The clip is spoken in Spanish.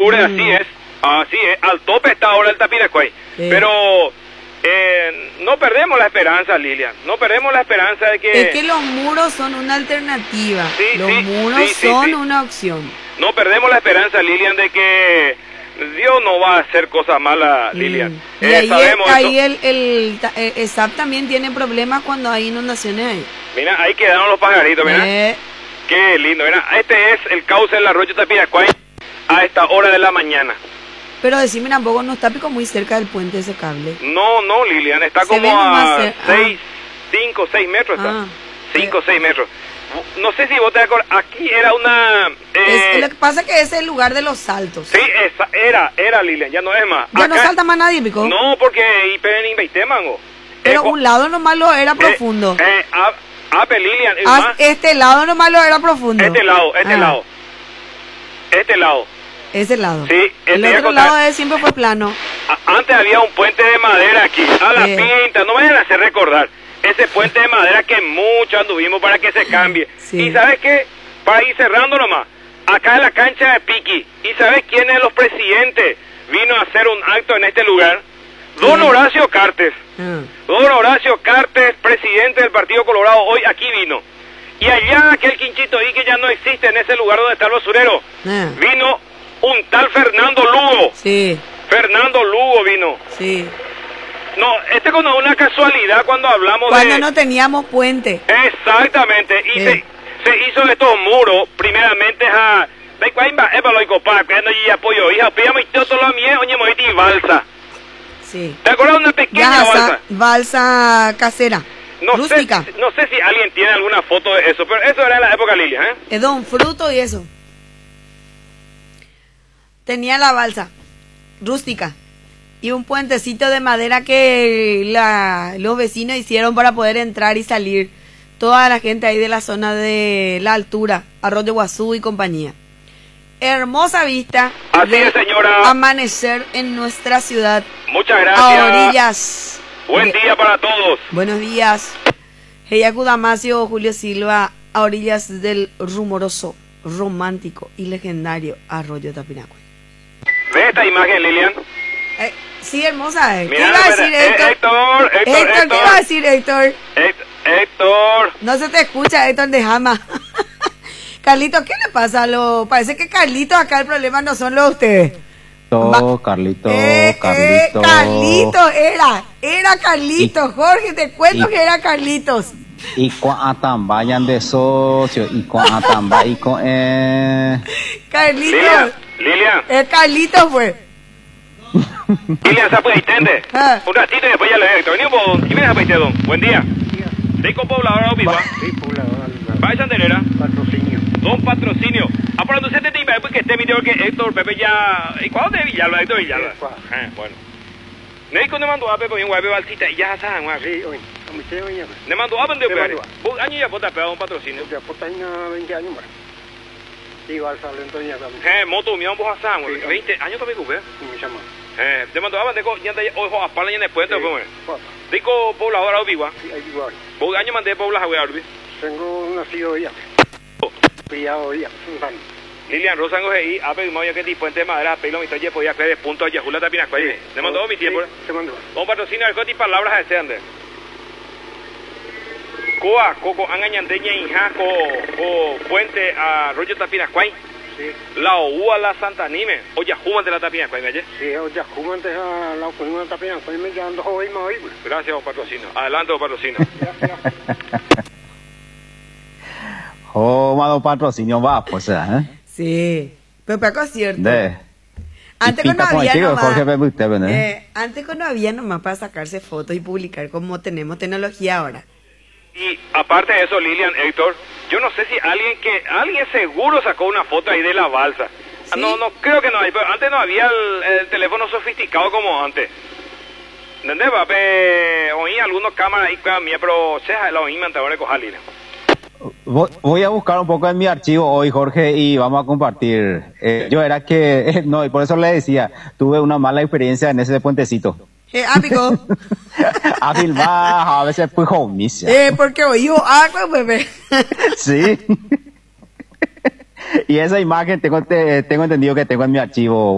Apure, así es, al tope está ahora el Tapiracuay. Pero no perdemos la esperanza, Lilian, no perdemos la esperanza de que... Es que los muros son una alternativa, los muros sí, son una opción. No perdemos la esperanza, Lilian, de que Dios no va a hacer cosas malas, Lilian. Y ahí el ESAP también tiene problemas cuando hay inundaciones ahí. Mira, ahí quedaron los pajaritos, mira. Qué lindo, mira. Este es el cauce del arroyo Tapiracuay a esta hora de la mañana. Pero decime tampoco, no está pico muy cerca del puente ese cable. No, Lilian, está como a 5 o 6 metros. 5 o 6 metros. No sé si vos te acuerdas, aquí era una... lo que pasa es que ese es el lugar de los saltos. Sí, era Lilian, ya no es más. ¿Ya acá no salta más nadie, pico? No, porque en Inveitémango. Pero un lado nomás lo era profundo. Lilian, este lado nomás lo era profundo. Este lado. Ese lado. Sí, el otro lado siempre fue plano. Antes había un puente de madera aquí, a la pinta, no me vayan a hacer recordar. Ese puente de madera que mucho anduvimos para que se cambie. Sí. ¿Y sabes qué? Para ir cerrando nomás, acá en la cancha de Piqui, ¿y sabes quién de los presidentes vino a hacer un acto en este lugar? Don Horacio Cartes. Don Horacio Cartes, presidente del Partido Colorado, hoy aquí vino. Y allá, aquel quinchito ahí que ya no existe en ese lugar donde está el basurero, vino un tal Fernando Lugo. Sí. Fernando Lugo vino. Sí. No, es como una casualidad cuando hablamos cuando no teníamos puente. Exactamente. Y se hizo estos muros, primeramente a... Sí. ¿Te acuerdas de una pequeña balsa? Balsa casera. Rústica. No sé si alguien tiene alguna foto de eso, pero eso era en la época Lilia, ¿eh? Es un fruto y eso. Tenía la balsa rústica y un puentecito de madera que los vecinos hicieron para poder entrar y salir. Toda la gente ahí de la zona de la altura, Arroyo Guazú y compañía. Hermosa vista. Así es, señora. Amanecer en nuestra ciudad. Muchas gracias. A orillas. Buen día para todos. Buenos días. Heyacu Damasio, Julio Silva, a orillas del rumoroso, romántico y legendario Arroyo Tapiracuay. ¿Ve esta imagen, Lilian? Sí, hermosa. Mira, ¿Qué iba a decir Héctor? Héctor, ¿qué iba a decir Héctor? Héctor. No se te escucha, Héctor de Jama. Carlito, ¿qué le pasa? Parece que Carlito acá el problema no son los de ustedes. Carlito. Carlito era Carlito, Jorge, te cuento que era Carlitos. Y cuando vayan de socio, y cuando vayan con Carlitos. Lilian. Carlitos fue. Lilian, ¿se puede entender? Un ratito y después ya le veo. Venimos, ¿quién viene a pedir, don? Buen día. ¿De con poblador viva? Sí, poblador. ¿Va a Santelera? Patrocinio. Don Patrocinio. Por no se te diga, porque este video que Héctor Pepe ya... ¿Y cuándo de Villalba, Héctor Villalba? Bueno. ¿No le mandó a Pepe bien guape balsita y ya saben, guape? Sí, hoy. ¿Cómo usted hoy? ¿Le mandó a vender pepe? ¿Vos años ya puedes pegar un patrocinio? Ya puedes 20 años más. Sí, balsa lento ya también. Moto, mi vos a San, 20 años también cumple. Me llama. ¿Te mandó a vender ya te ojo a pala y en el puente, pues? Dico poblador a Viva. Sí, ahí vivo. ¿Vos años mandé poblador a Viva? Tengo nacido ya. Pillado ya. Lilian Rosango y a ver, que tipo puente de madera, pelo mi talle podía creer de punto a Yahula Tapinacuay. ¿Le mandó mi tiempo? Se mandó. Un patrocinio al coti palabras a ese ande. Coa, coco, angañandeña hija, puente a Arroyo Tapinacuay. Sí. La Oua, la Santa Anime, o Yahuma de la Tapinacuay, ¿me oyes? Sí, o Yahuma de la Oua de la Tapinacuay, me llevando hoy más hoy. Gracias, don patrocinio. Adelante, don patrocinio. Mado patrocinio va, pues, Sí, pero Paco es cierto. Antes cuando había nomás, antes cuando había nomás para sacarse fotos y publicar como tenemos tecnología ahora. Y aparte de eso, Lilian, Héctor, yo no sé si alguien seguro sacó una foto ahí de la balsa. ¿Sí? No creo que no hay, pero antes no había el teléfono sofisticado como antes. ¿Entendés, papi? Oí algunos cámaras ahí, pero o sea, la oí mantador de cojar, Lilian. Voy a buscar un poco en mi archivo hoy, Jorge, y vamos a compartir. Yo era que, no, y por eso le decía, tuve una mala experiencia en ese puentecito. Pico. A filmar, a veces fue homies. Porque oí agua, bebé. Sí. Y esa imagen tengo entendido que tengo en mi archivo.